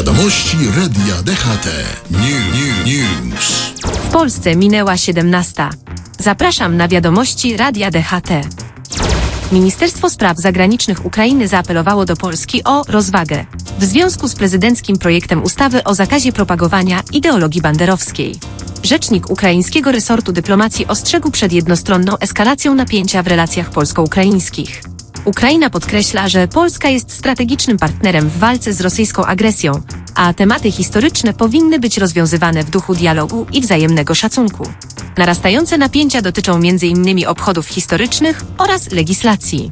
Wiadomości Radia DHT. News. W Polsce minęła 17. Zapraszam na wiadomości Radia DHT. Ministerstwo Spraw Zagranicznych Ukrainy zaapelowało do Polski o rozwagę w związku z prezydenckim projektem ustawy o zakazie propagowania ideologii banderowskiej. Rzecznik ukraińskiego resortu dyplomacji ostrzegł przed jednostronną eskalacją napięcia w relacjach polsko-ukraińskich. Ukraina podkreśla, że Polska jest strategicznym partnerem w walce z rosyjską agresją, a tematy historyczne powinny być rozwiązywane w duchu dialogu i wzajemnego szacunku. Narastające napięcia dotyczą m.in. obchodów historycznych oraz legislacji.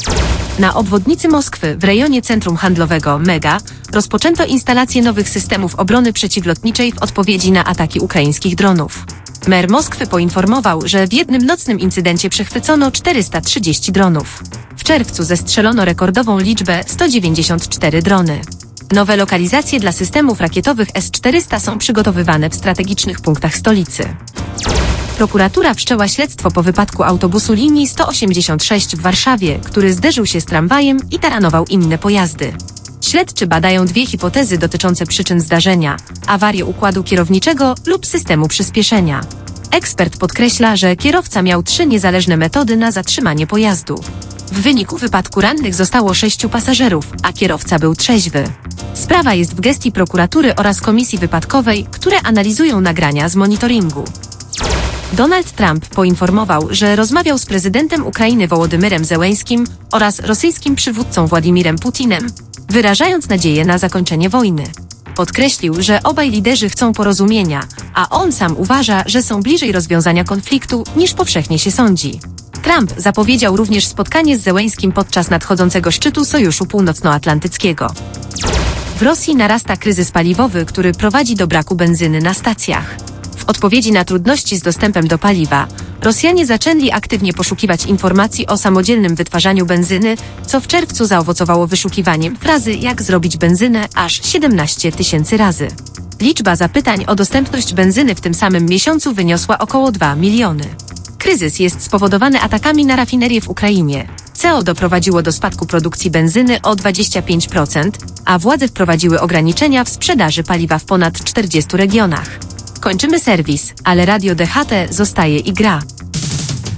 Na obwodnicy Moskwy, w rejonie centrum handlowego Mega, rozpoczęto instalację nowych systemów obrony przeciwlotniczej w odpowiedzi na ataki ukraińskich dronów. Mer Moskwy poinformował, że w jednym nocnym incydencie przechwycono 430 dronów. W czerwcu zestrzelono rekordową liczbę 194 drony. Nowe lokalizacje dla systemów rakietowych S-400 są przygotowywane w strategicznych punktach stolicy. Prokuratura wszczęła śledztwo po wypadku autobusu linii 186 w Warszawie, który zderzył się z tramwajem i taranował inne pojazdy. Śledczy badają dwie hipotezy dotyczące przyczyn zdarzenia: awarię układu kierowniczego lub systemu przyspieszenia. Ekspert podkreśla, że kierowca miał 3 niezależne metody na zatrzymanie pojazdu. W wyniku wypadku rannych zostało 6 pasażerów, a kierowca był trzeźwy. Sprawa jest w gestii prokuratury oraz komisji wypadkowej, które analizują nagrania z monitoringu. Donald Trump poinformował, że rozmawiał z prezydentem Ukrainy Wołodymyrem Zełeńskim oraz rosyjskim przywódcą Władimirem Putinem, wyrażając nadzieję na zakończenie wojny. Podkreślił, że obaj liderzy chcą porozumienia, a on sam uważa, że są bliżej rozwiązania konfliktu niż powszechnie się sądzi. Trump zapowiedział również spotkanie z Zełeńskim podczas nadchodzącego szczytu Sojuszu Północnoatlantyckiego. W Rosji narasta kryzys paliwowy, który prowadzi do braku benzyny na stacjach. W odpowiedzi na trudności z dostępem do paliwa, Rosjanie zaczęli aktywnie poszukiwać informacji o samodzielnym wytwarzaniu benzyny, co w czerwcu zaowocowało wyszukiwaniem frazy "jak zrobić benzynę" aż 17 000 razy. Liczba zapytań o dostępność benzyny w tym samym miesiącu wyniosła około 2 miliony. Kryzys jest spowodowany atakami na rafinerie w Ukrainie. CO doprowadziło do spadku produkcji benzyny o 25%, a władze wprowadziły ograniczenia w sprzedaży paliwa w ponad 40 regionach. Kończymy serwis, ale Radio DHT zostaje i gra.